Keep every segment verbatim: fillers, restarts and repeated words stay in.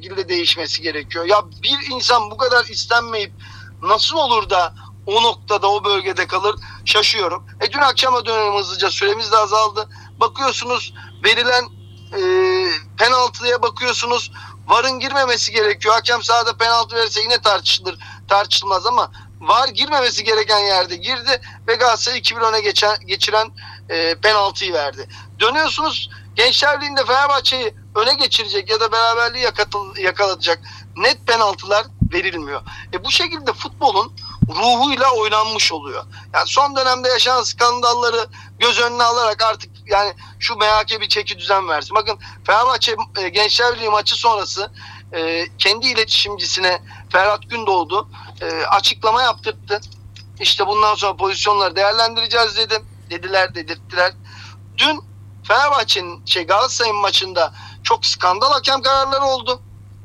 şekilde değişmesi gerekiyor. Ya bir insan bu kadar istenmeyip nasıl olur da o noktada, o bölgede kalır, şaşıyorum. E dün akşama dönelim hızlıca, süremiz de azaldı. Bakıyorsunuz verilen e, penaltıya bakıyorsunuz, V A R'ın girmemesi gerekiyor. Hakem sahada penaltı verirse yine tartışılır, tartışılmaz ama V A R girmemesi gereken yerde girdi ve Galatasaray iki bir öne geçen, geçiren e, penaltıyı verdi. Dönüyorsunuz, Gençler Birliği'nde Fenerbahçe'yi öne geçirecek ya da beraberliği yakatıl, yakalatacak net penaltılar verilmiyor. E bu şekilde futbolun ruhuyla oynanmış oluyor. Yani son dönemde yaşanan skandalları göz önüne alarak artık yani şu M H K bir çeki düzen versin. Bakın Fenerbahçe e, Gençler Birliği maçı sonrası e, kendi iletişimcisine Ferhat Gündoğdu e, açıklama yaptırttı. İşte bundan sonra pozisyonları değerlendireceğiz dedim. Dediler, dedirttiler. Dün Fenerbahçe'nin şey Galatasaray'ın maçında çok skandal hakem kararları oldu.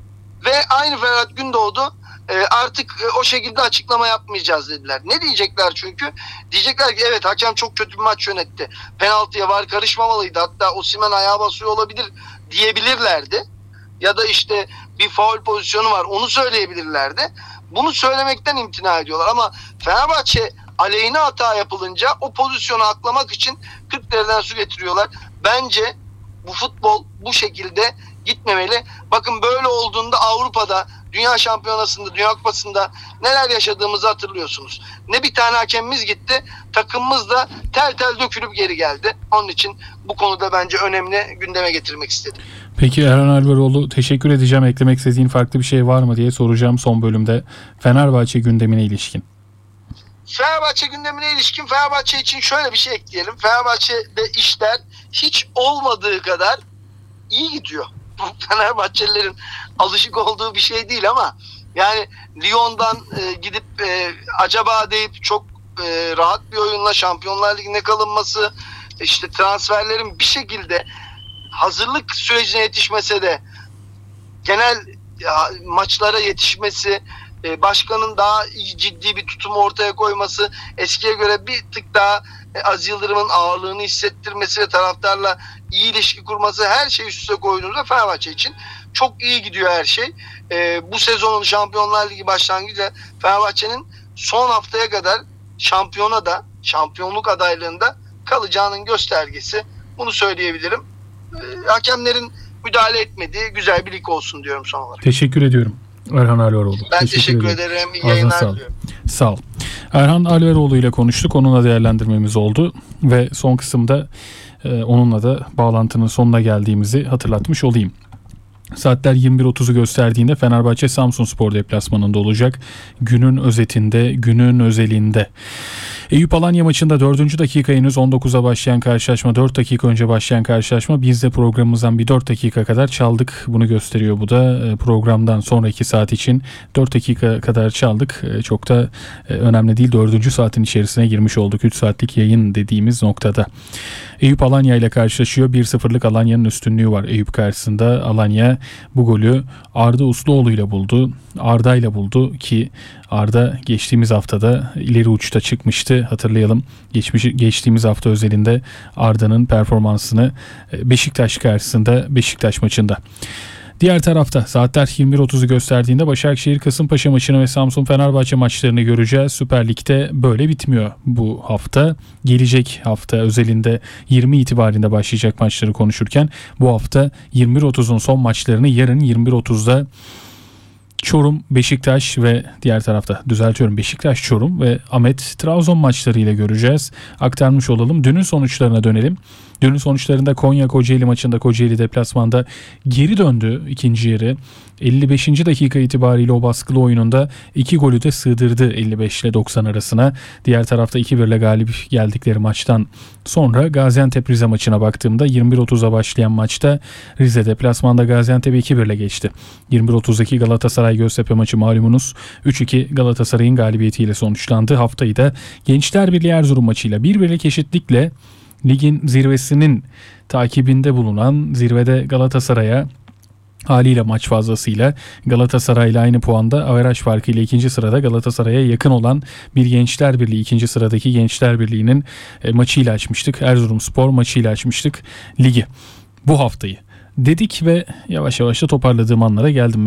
Ve aynı Ferhat Gündoğdu e, artık e, o şekilde açıklama yapmayacağız dediler. Ne diyecekler çünkü? Diyecekler ki evet hakem çok kötü bir maç yönetti. Penaltıya V A R karışmamalıydı. Hatta Osimhen ayağa basıyor olabilir diyebilirlerdi. Ya da işte bir faul pozisyonu var, onu söyleyebilirlerdi. Bunu söylemekten imtina ediyorlar ama Fenerbahçe aleyhine hata yapılınca o pozisyonu aklamak için kırk dereden su getiriyorlar. Bence bu futbol bu şekilde gitmemeli. Bakın böyle olduğunda Avrupa'da, Dünya Şampiyonası'nda, Dünya Kupası'nda neler yaşadığımızı hatırlıyorsunuz. Ne bir tane hakemimiz gitti, takımımız da tel tel dökülüp geri geldi. Onun için bu konuda bence önemli, gündeme getirmek istedim. Peki Erhan Alveroğlu, teşekkür edeceğim. Eklemek istediğin farklı bir şey var mı diye soracağım son bölümde. Fenerbahçe gündemine ilişkin. Fenerbahçe gündemine ilişkin Fenerbahçe için şöyle bir şey ekleyelim. Fenerbahçe'de işler hiç olmadığı kadar iyi gidiyor. Fenerbahçelilerin alışık olduğu bir şey değil ama yani Lyon'dan e, gidip e, acaba deyip çok e, rahat bir oyunla Şampiyonlar Ligi'ne kalınması, işte transferlerin bir şekilde hazırlık sürecine yetişmese de genel ya, maçlara yetişmesi, e, başkanın daha ciddi bir tutum ortaya koyması, eskiye göre bir tık daha e, Aziz Yıldırım'ın ağırlığını hissettirmesi ve taraftarla iyi ilişki kurması, her şey üst üste koyduğunda Fenerbahçe için çok iyi gidiyor her şey. E, bu sezonun Şampiyonlar Ligi başlangıcıyla Fenerbahçe'nin son haftaya kadar şampiyona da, şampiyonluk adaylığında kalacağının göstergesi. Bunu söyleyebilirim. E, hakemlerin müdahale etmediği güzel bir lig olsun diyorum son olarak. Teşekkür ediyorum Erhan Alveroğlu. Ben teşekkür, teşekkür ederim. İyi yayınlar diliyorum. Sağ ol. Erhan Alveroğlu ile konuştuk. Onunla değerlendirmemiz oldu ve son kısımda e, onunla da bağlantının sonuna geldiğimizi hatırlatmış olayım. Saatler yirmi bir otuzu gösterdiğinde Fenerbahçe Samsunspor deplasmanında olacak. Günün özetinde, günün özelinde. Eyüp Alanya maçında dördüncü dakika henüz on dokuza başlayan karşılaşma, dört dakika önce başlayan karşılaşma. Biz de programımızdan bir dört dakika kadar çaldık. Bunu gösteriyor bu da. Programdan sonraki saat için dört dakika kadar çaldık. Çok da önemli değil. dördüncü saatin içerisine girmiş olduk. üç saatlik yayın dediğimiz noktada. Eyüp Alanya ile karşılaşıyor. bir sıfırlık Alanya'nın üstünlüğü var Eyüp karşısında. Alanya bu golü Arda Usluoğlu ile buldu. Arda ile buldu ki Arda geçtiğimiz haftada ileri uçta çıkmıştı. Hatırlayalım. Geçmiş, geçtiğimiz hafta özelinde Arda'nın performansını Beşiktaş karşısında, Beşiktaş maçında. Diğer tarafta saatler yirmi bir otuzu gösterdiğinde Başakşehir Kasımpaşa maçını ve Samsun Fenerbahçe maçlarını göreceğiz. Süper Lig'de böyle bitmiyor bu hafta. Gelecek hafta özelinde yirmi itibarında başlayacak maçları konuşurken bu hafta yirmi bir otuzun son maçlarını yarın yirmi bir otuzda Çorum, Beşiktaş ve diğer tarafta düzeltiyorum Beşiktaş, Çorum ve Ahmet Trabzon maçlarıyla göreceğiz. Aktarmış olalım. Dünün sonuçlarına dönelim. Dünün sonuçlarında Konya Kocaeli maçında Kocaeli deplasmanda geri döndü ikinci yarı. elli beşinci dakika itibariyle o baskılı oyununda iki golü de sığdırdı elli beş ile doksan arasına. Diğer tarafta iki bir ile galip geldikleri maçtan sonra Gaziantep Rize maçına baktığımda yirmi bir otuza başlayan maçta Rize deplasmanda Gaziantep'i iki bir ile geçti. yirmi bir otuzdaki Galatasaray Göztepe maçı malumunuz üç iki Galatasaray'ın galibiyetiyle sonuçlandı. Haftayı da Gençler Birliği Erzurum maçıyla bir birlik eşitlikle ligin zirvesinin takibinde bulunan zirvede Galatasaray'a haliyle maç fazlasıyla Galatasaray'la aynı puanda averaj farkıyla ikinci sırada Galatasaray'a yakın olan bir Gençler Birliği, ikinci sıradaki Gençler Birliği'nin maçıyla açmıştık. Erzurumspor maçıyla açmıştık ligi bu haftayı dedik ve yavaş yavaş da toparladığım anlara geldim.